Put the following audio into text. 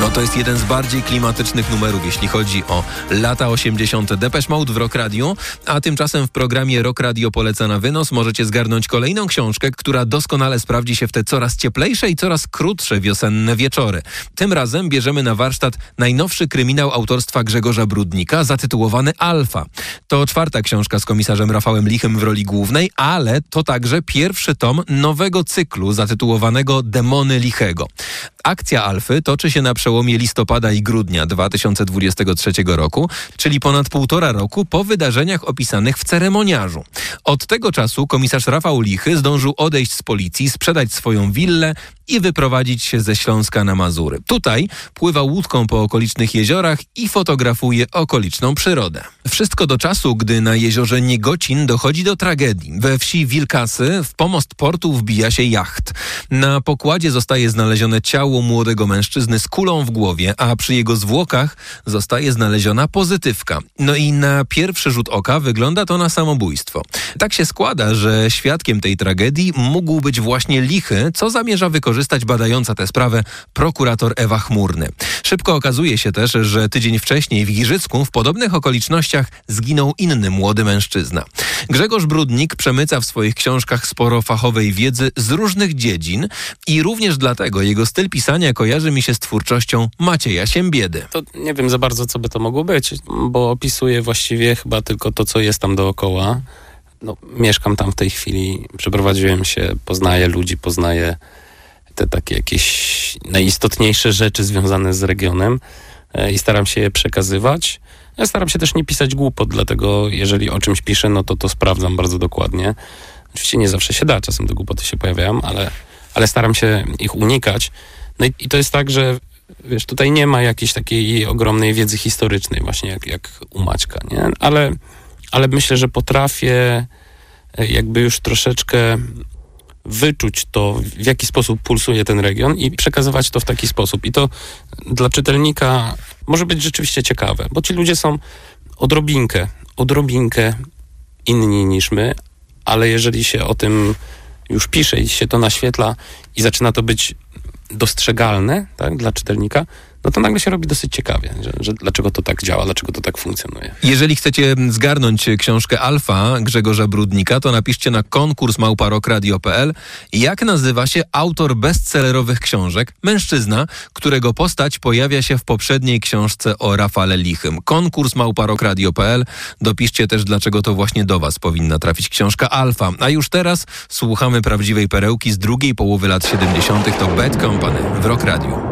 No to jest jeden z bardziej klimatycznych numerów, jeśli chodzi o lata 80. Depeche Mode w Rock Radio, a tymczasem w programie Rock Radio Poleca na wynos możecie zgarnąć kolejną książkę, która doskonale sprawdzi się w te coraz cieplejsze i coraz krótsze wiosenne wieczory. Tym razem bierzemy na warsztat najnowszy kryminał autorstwa Grzegorza Brudnika zatytułowany Alfa. To czwarta książka z komisarzem Rafałem Lichym w roli głównej, ale to także pierwszy tom nowego cyklu zatytułowanego Demony Lichego. Akcja Alfy toczy się na przełomie listopada i grudnia 2023 roku, czyli ponad 1,5 roku po wydarzeniach opisanych w Ceremoniarzu. Od tego czasu komisarz Rafał Lichy zdążył odejść z policji, sprzedać swoją willę i wyprowadzić się ze Śląska na Mazury. Tutaj pływa łódką po okolicznych jeziorach i fotografuje okoliczną przyrodę. Wszystko do czasu, gdy na jeziorze Niegocin dochodzi do tragedii. We wsi Wilkasy w pomost portu wbija się jacht. Na pokładzie zostaje znalezione ciało młodego mężczyzny z kulą w głowie, a przy jego zwłokach zostaje znaleziona pozytywka. No i na pierwszy rzut oka wygląda to na samobójstwo. Tak się składa, że świadkiem tej tragedii mógł być właśnie Lichy, co zamierza wykorzystać badająca tę sprawę prokurator Ewa Chmurny. Szybko okazuje się też, że tydzień wcześniej w Giżycku w podobnych okolicznościach zginął inny młody mężczyzna. Grzegorz Brudnik przemyca w swoich książkach sporo fachowej wiedzy z różnych dziedzin i również dlatego jego styl pisania kojarzy mi się z twórczością Macieja Siembiedy. To nie wiem za bardzo, co by to mogło być, bo opisuje właściwie chyba tylko to, co jest tam dookoła. No, mieszkam tam w tej chwili, przeprowadziłem się, poznaję ludzi, poznaję te takie jakieś najistotniejsze rzeczy związane z regionem i staram się je przekazywać. Ja staram się też nie pisać głupot, dlatego jeżeli o czymś piszę, no to sprawdzam bardzo dokładnie. Oczywiście nie zawsze się da, czasem te głupoty się pojawiają, ale staram się ich unikać. No i to jest tak, że wiesz, tutaj nie ma jakiejś takiej ogromnej wiedzy historycznej właśnie jak u Maćka, nie? Ale myślę, że potrafię jakby już troszeczkę wyczuć to, w jaki sposób pulsuje ten region i przekazywać to w taki sposób. I to dla czytelnika może być rzeczywiście ciekawe, bo ci ludzie są odrobinkę inni niż my, ale jeżeli się o tym już pisze i się to naświetla i zaczyna to być dostrzegalne, tak, dla czytelnika, no to nagle się robi dosyć ciekawie, że dlaczego to tak działa, dlaczego to tak funkcjonuje. Jeżeli chcecie zgarnąć książkę Alfa Grzegorza Brudnika, to napiszcie na konkurs@rockradio.pl, jak nazywa się autor bestsellerowych książek, mężczyzna, którego postać pojawia się w poprzedniej książce o Rafale Lichym. Konkurs@rockradio.pl. Dopiszcie też, dlaczego to właśnie do was powinna trafić książka Alfa. A już teraz słuchamy prawdziwej perełki z drugiej połowy lat 70. To Bad Company w Rock Radio.